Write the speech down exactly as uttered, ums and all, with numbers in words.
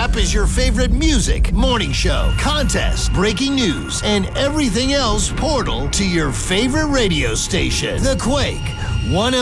up is your favorite music, morning show, contest, breaking news, and everything else portal to your favorite radio station. The Quake one